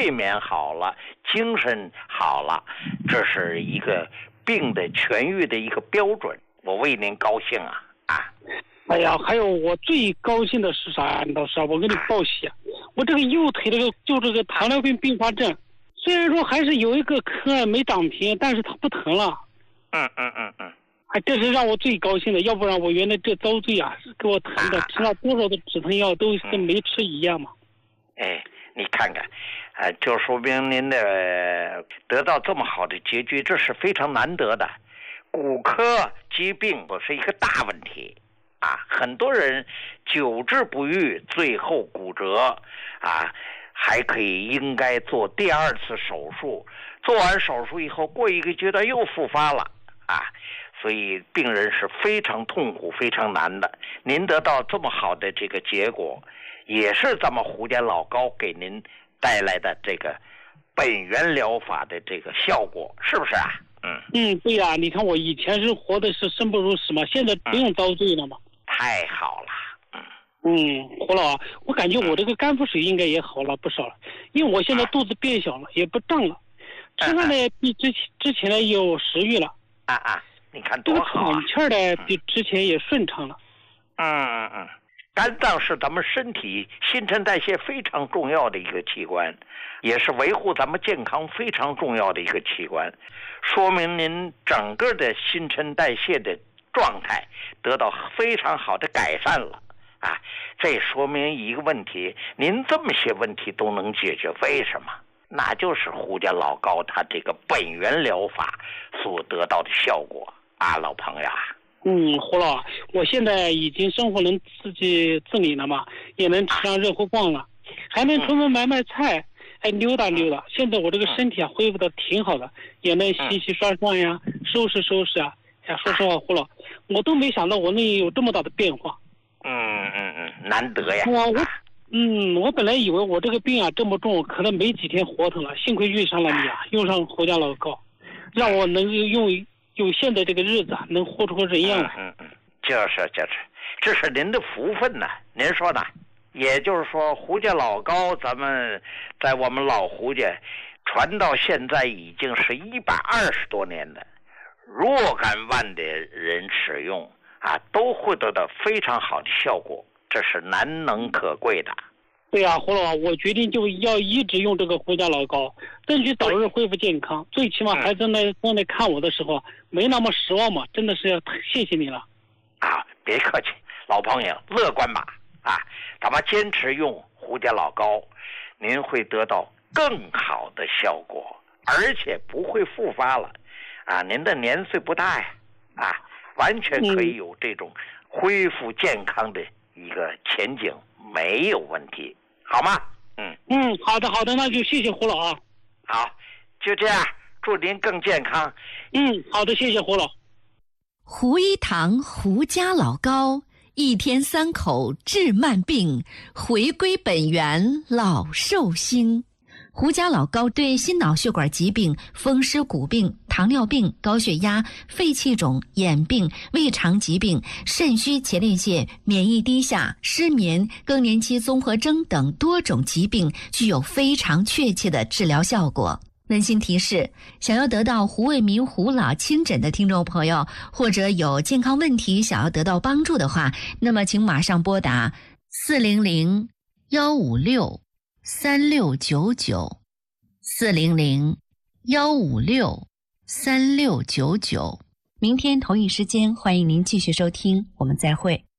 睡眠好了，精神好了，这是一个病的痊愈的一个标准。我为您高兴啊！ 哎呀，还有我最高兴的是啥？老师，我给你报喜，我这个右腿就这个糖尿病并发症，虽然说还是有一个坑没长平，但是它不疼了。哎，这是让我最高兴的，要不然我原来这遭罪啊，是给我疼的，吃了多少的止疼药都跟没吃一样嘛。 哎，你看看，就说明您的得到这么好的结局，这是非常难得的。骨科疾病不是一个大问题很多人久治不愈，最后骨折还可以应该做第二次手术，做完手术以后过一个阶段又复发了所以病人是非常痛苦非常难的。您得到这么好的这个结果，也是咱们胡家老高给您带来的这个本源疗法的这个效果，是不是啊？ 对呀，你看我以前是活的是生不如死嘛，现在不用遭罪了嘛。 太好了。 胡老，我感觉我这个肝腹水应该也好了不少了，因为我现在肚子变小了，也不胀了，吃饭呢比之前呢有食欲了。 你看多好喘气儿呢比之前也顺畅了。 肝脏是咱们身体新陈代谢非常重要的一个器官，也是维护咱们健康非常重要的一个器官，说明您整个的新陈代谢的状态得到非常好的改善了这说明一个问题，您这么些问题都能解决，为什么？那就是胡家老高他这个本源疗法所得到的效果老朋友胡老，我现在已经生活能自己自理了嘛，也能吃上热乎棒了，还能出门买菜，溜达溜达。现在我这个身体恢复的挺好的，也能洗洗刷刷呀，收拾收拾说实话，胡老，我都没想到我能有这么大的变化。 难得呀。 我本来以为我这个病这么重，可能没几天活头了，幸亏遇上了你用上胡家老高，让我能用有限的这个日子能活出个人样来。 这是您的福分呢，您说呢？也就是说，胡家老高咱们在我们老胡家传到现在已经是120多年的，若干万的人使用都会得到非常好的效果，这是难能可贵的。 对呀，胡老，我决定就要一直用这个胡家老高，争取早日恢复健康。最起码孩子在那看我的时候没那么失望嘛，真的是要谢谢你了。 别客气，老朋友，乐观吧咱们坚持用胡家老高，您会得到更好的效果，而且不会复发了您的年岁不大呀完全可以有这种恢复健康的一个前景，没有问题，好吗？ 好的，那就谢谢胡老好，就这样，祝您更健康。 好的，谢谢胡老。 胡一堂胡家老高，一天3口治慢病，回归本源老寿星。胡家老高对心脑血管疾病、风湿骨病、糖尿病、高血压、肺气肿、眼病、胃肠疾病、肾虚前列腺、免疫低下、失眠、更年期综合征等多种疾病具有非常确切的治疗效果。温馨提示，想要得到胡卫民胡老亲诊的听众朋友，或者有健康问题想要得到帮助的话，那么请马上拨打400-156-3699 400-156-3699。明天同一时间，欢迎您继续收听，我们再会。